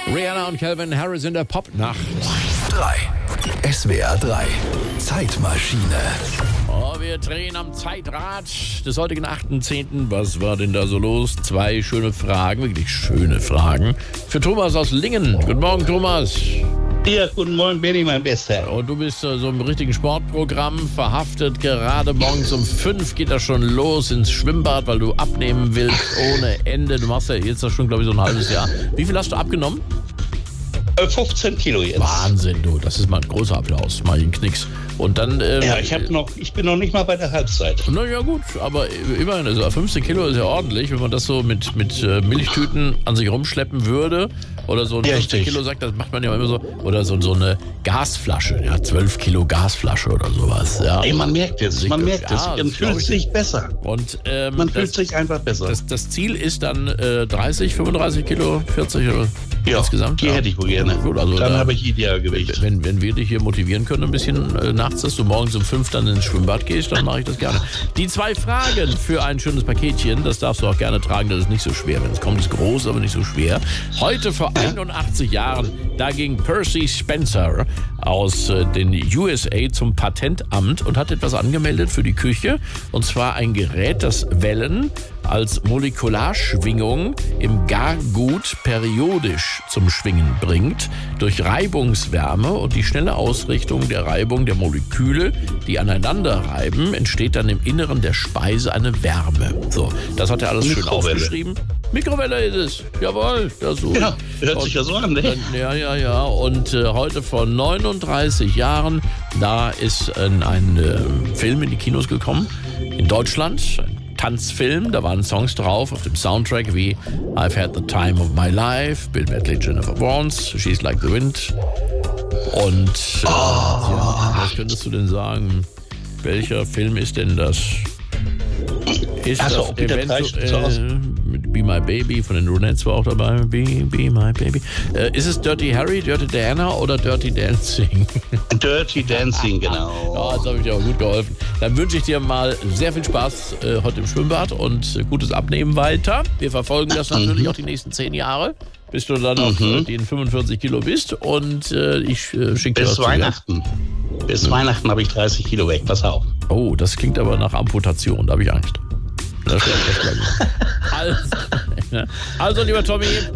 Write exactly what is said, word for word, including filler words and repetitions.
Rihanna und Calvin Harris in der Popnacht. drei. S W R drei. Zeitmaschine. Oh, wir drehen am Zeitrad des heutigen achten zehnten Was war denn da so los? Zwei schöne Fragen, wirklich schöne Fragen. Für Thomas aus Lingen. Guten Morgen, Thomas. Ja, guten Morgen, Benny, mein Bester. Und du bist äh, so im richtigen Sportprogramm verhaftet. Gerade morgens um fünf geht das schon los ins Schwimmbad, weil du abnehmen willst ohne Ende. Du machst ja jetzt das schon, glaube ich, so ein halbes Jahr. Wie viel hast du abgenommen? fünfzehn Kilo jetzt. Wahnsinn, du. Das ist mal ein großer Applaus. Mal einen Knicks. Und dann... Ähm, Ja, ich, hab noch, ich bin noch nicht mal bei der Halbzeit. Na ja gut, aber immerhin, also fünfzehn Kilo ist ja ordentlich, wenn man das so mit, mit äh, Milchtüten an sich rumschleppen würde. Oder so ein Ja, fünfzehn richtig. Kilo Sack, das macht man ja immer so. Oder so, so eine Gasflasche, ja, zwölf Kilo Gasflasche oder sowas. Ja. Ey, man merkt es, man merkt es. Ja, Man das glaub fühlt ich. sich besser. Und ähm, Man das, fühlt sich einfach besser. das, das Ziel ist dann äh, dreißig, fünfunddreißig Kilo, vierzig oder ja, insgesamt. die Ja. hätte ich wohl gerne. Gut, also Dann da- habe ich Idealgewicht. Wenn, wenn wir dich hier motivieren können, ein bisschen äh, nachts, dass du morgens um fünf dann ins Schwimmbad gehst, dann mache ich das gerne. Die zwei Fragen für ein schönes Paketchen, das darfst du auch gerne tragen, das ist nicht so schwer. Wenn es kommt, ist groß, aber nicht so schwer. Heute vor einundachtzig Jahren, da ging Percy Spencer aus äh, den U S A zum Patentamt und hat etwas angemeldet für die Küche. Und zwar ein Gerät, das Wellen als Molekularschwingung im Gargut periodisch zum Schwingen bringt. Durch Reibungswärme und die schnelle Ausrichtung der Reibung der Moleküle, die aneinander reiben, entsteht dann im Inneren der Speise eine Wärme. So, das hat er alles schön Mikrowelle. aufgeschrieben. Mikrowelle ist es. Jawohl, das so. Ja, hört sich ja so an, ne? Ja, ja, ja. Und äh, heute vor neununddreißig Jahren, da ist äh, ein äh, Film in die Kinos gekommen, in Deutschland, ein Tanzfilm, da waren Songs drauf auf dem Soundtrack wie I've Had the Time of My Life, Bill Medley, Jennifer Warnes, She's Like the Wind. Und äh, ja, was könntest du denn sagen? Welcher Film ist denn das? Ist Ach so, das Peter eventuell Preich, mit Be My Baby von den Ronettes war auch dabei. Be, Be My Baby. Äh, ist es Dirty Harry, Dirty Diana oder Dirty Dancing? Dirty Dancing, genau. Ja, das habe ich dir auch gut geholfen. Dann wünsche ich dir mal sehr viel Spaß äh, heute im Schwimmbad und äh, gutes Abnehmen weiter. Wir verfolgen das natürlich auch die nächsten zehn Jahre, bis du dann auf äh, den fünfundvierzig Kilo bist. Und äh, ich äh, schicke dir was Bis zu. Weihnachten. Bis Weihnachten habe ich dreißig Kilo weg. Pass auf. Oh, das klingt aber nach Amputation, da habe ich Angst. Das glaub ich, das glaub ich. Also, also, lieber Tommy,